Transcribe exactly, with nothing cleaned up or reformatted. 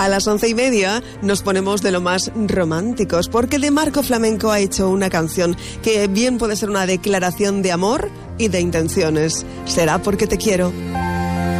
A las once y media nos ponemos de lo más románticos, porque De Marco Flamenco ha hecho una canción que bien puede ser una declaración de amor y de intenciones. Será porque te quiero.